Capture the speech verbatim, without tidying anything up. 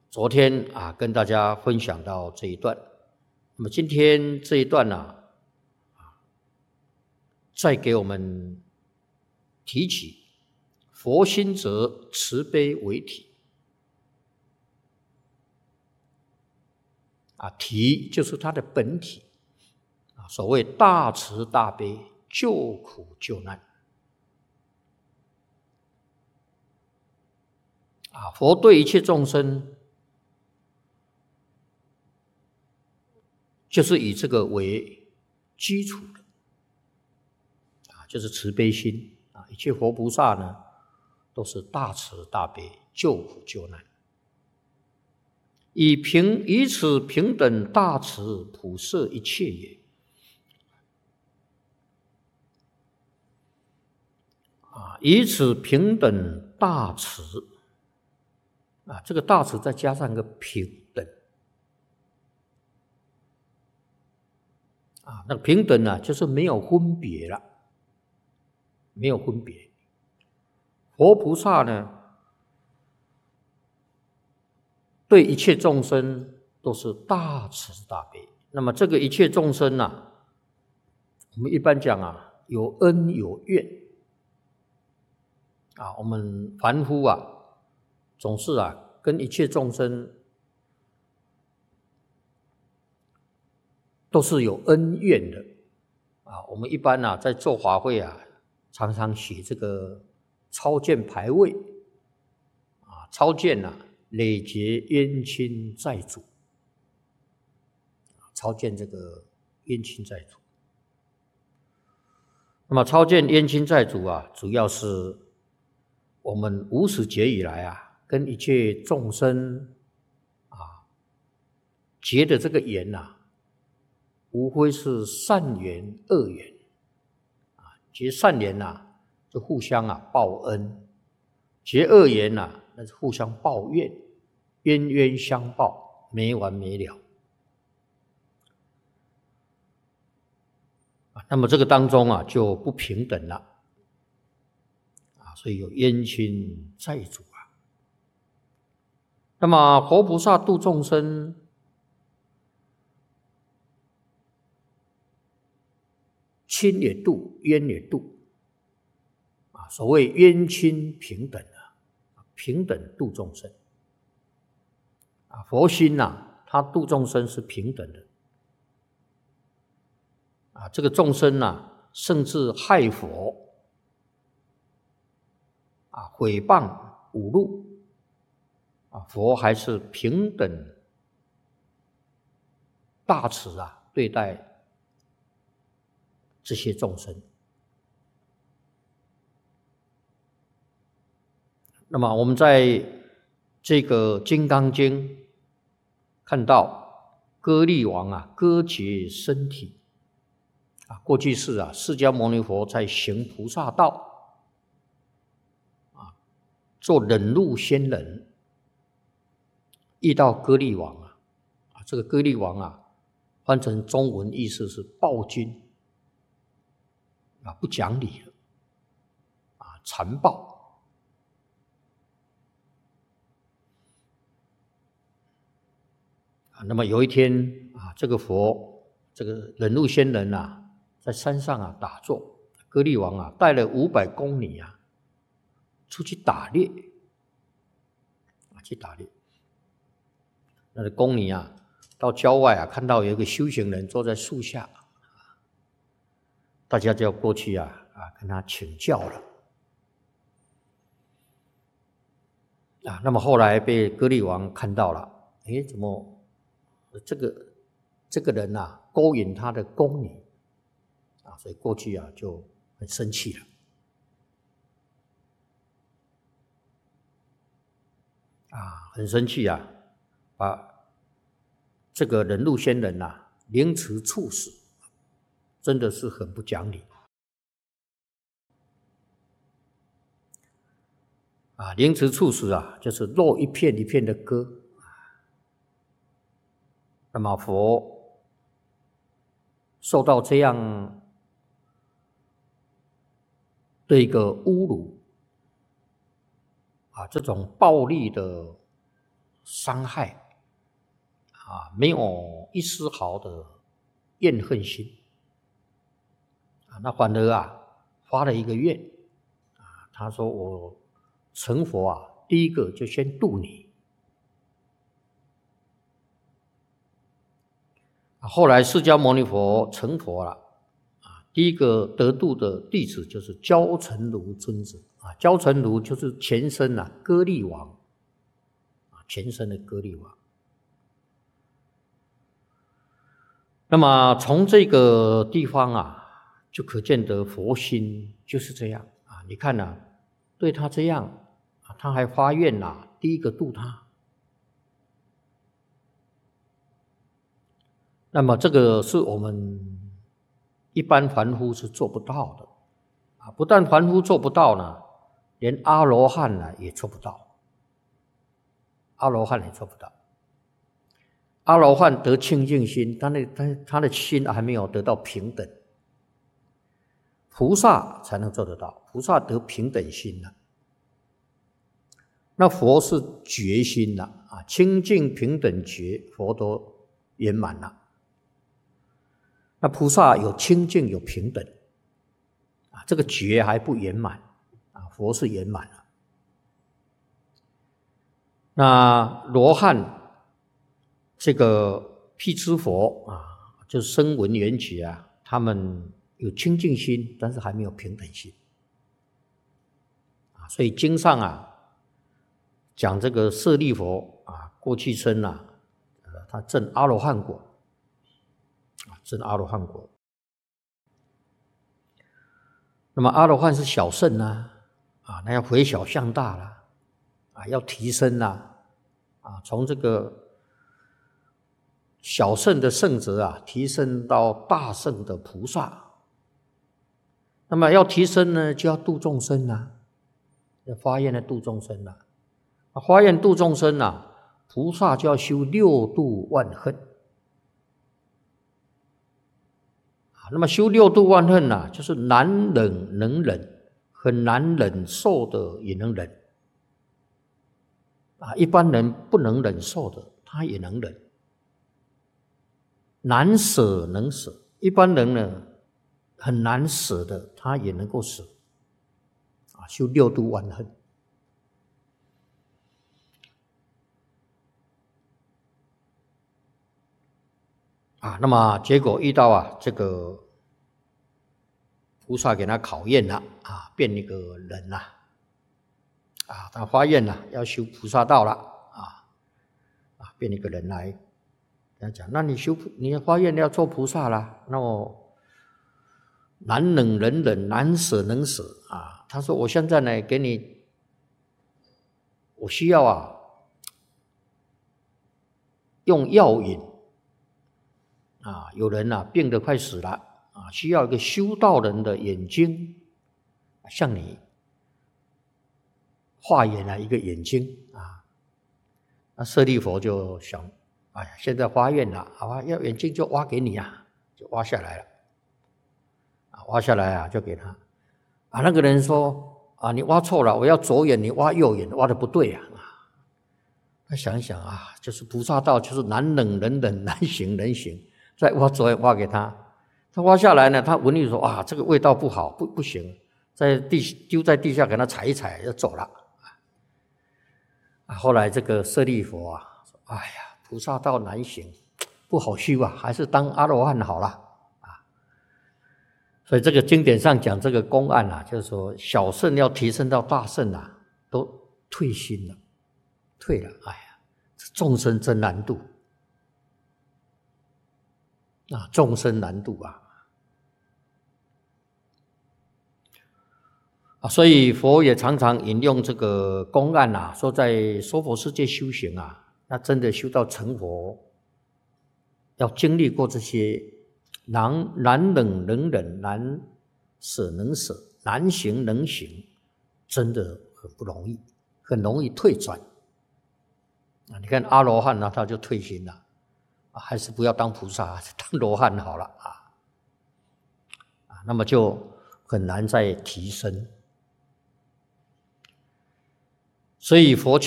昨天啊，跟大家分享到这一段，那么今天这一段呢、啊，再给我们提起佛心则慈悲为体啊，体就是它的本体啊，所谓大慈大悲，救苦救难啊，佛对一切众生就是以这个为基础的啊，就是慈悲心啊，一切佛菩萨呢都是大慈大悲，救苦救难。以平以此平等大慈普摄一切也啊！以此平等大慈啊，这个大慈再加上一个平等啊，那个平等呢、啊，就是没有分别了，没有分别。佛菩萨呢，对一切众生都是大慈大悲。那么这个一切众生呢、啊，我们一般讲啊，有恩有怨啊，我们凡夫啊，总是啊，跟一切众生都是有恩怨的啊。我们一般啊，在做法会啊，常常写这个超荐牌位啊，超荐啊，累劫冤亲债主，超荐这个冤亲债主。那么超荐冤亲债主啊，主要是我们无始劫以来啊，跟一切众生啊结的这个缘呐、啊，无非是善缘恶缘啊，结善缘呐、啊，就互相啊报恩；结恶缘呐、啊，那是互相抱怨，冤冤相报，没完没了。那么这个当中啊，就不平等了啊，所以有冤亲债主啊。那么佛菩萨度众生，亲也度，冤也度啊。所谓冤亲平等啊，平等度众生啊。佛心呐、啊，他度众生是平等的啊。这个众生呐、啊，甚至害佛啊，毁谤侮辱啊，佛还是平等大慈啊对待这些众生。那么我们在这个《金刚经》看到歌利王啊，割截身体啊，过去是啊，释迦牟尼佛在行菩萨道啊，做忍辱仙人，遇到歌利王啊，啊，这个歌利王啊，翻成中文意思是暴君啊，不讲理了啊，残暴。那么有一天啊，这个佛，这个忍辱仙人啊，在山上啊打坐，歌利王啊带了五百宫女啊出去打猎啊，去打猎。那个宫女啊到郊外啊，看到有一个修行人坐在树下，大家就要过去啊啊跟他请教了啊。那么后来被歌利王看到了，诶，怎么这个这个人啊勾引他的宫女啊，所以过去啊就很生气了啊，很生气啊，把这个忍辱仙人啊凌迟处死，真的是很不讲理啊！凌迟处死啊，就是肉一片一片的割。那么佛受到这样的一个侮辱啊，这种暴力的伤害啊，没有一丝毫的怨恨心啊，那反而啊发了一个愿啊，他说我成佛啊，第一个就先度你。后来释迦牟尼佛成佛了啊，第一个得度的弟子就是焦成如尊者啊，焦成如就是前身啊歌利王啊，前身的歌利王。那么从这个地方啊，就可见得佛心就是这样啊。你看啊，对他这样啊，他还发愿啊，第一个度他。那么这个是我们一般凡夫是做不到的啊！不但凡夫做不到呢，连阿罗汉呢也做不到。阿罗汉也做不到。阿罗汉得清净心，他的他他的心还没有得到平等。菩萨才能做得到，菩萨得平等心了。那佛是觉心了啊，清净平等觉，佛都圆满了。那菩萨有清净有平等啊，这个觉还不圆满啊，佛是圆满了。那罗汉这个辟支佛啊，就是声闻缘觉啊，他们有清净心，但是还没有平等心啊。所以经上啊讲这个舍利佛啊，过去生啊，他证阿罗汉果。证阿罗汉果，那么阿罗汉是小圣啊，啊，那要回小向大啦，啊，要提升啦，啊，从这个小圣的圣者啊，提升到大圣的菩萨。那么要提升呢，就要度众生啊，要发愿来度众生啊，发愿度众生啊，菩萨就要修六度万恨。那么修六度万恨啊，就是难忍能忍，很难忍受的也能忍啊，一般人不能忍受的他也能忍，难舍能舍，一般人呢很难舍的他也能够舍啊，修六度万恨啊。那么结果遇到啊这个菩萨给他考验了啊，变一个人了啊，他发愿了要修菩萨道了啊啊，变一个人来跟他讲，那你修你发愿要做菩萨了，那我难忍能忍，难舍能舍啊。他说我现在呢给你，我需要啊用药引啊，有人啊病得快死了啊，需要一个修道人的眼睛，像你化眼了一个眼睛啊。那舍利佛就想，哎呀，现在发愿了，好吧，要眼睛就挖给你啊，就挖下来了啊，挖下来啊就给他啊。那个人说啊，你挖错了，我要左眼，你挖右眼，挖的不对啊。他想一想啊，就是菩萨道，就是难忍能忍，难行能行。再挖左眼挖给他，他挖下来呢，他闻一说啊，这个味道不好，不不行，在地丢在地下给他踩一踩就走了。啊，后来这个舍利佛啊，说哎呀，菩萨道难行，不好修啊，还是当阿罗汉好了啊。所以这个经典上讲这个公案啊，就是说小圣要提升到大圣啊，都退心了，退了。哎呀，众生真难度。啊，众生难度啊！啊，所以佛也常常引用这个公案啊，说在娑婆世界修行啊，那真的修到成佛，要经历过这些难难忍能忍，难舍能舍，难行能行，真的很不容易，很容易退转啊！你看阿罗汉呢，他就退心了。还是不要当菩萨，当罗汉好了啊！啊，那么就很难再提升。所以佛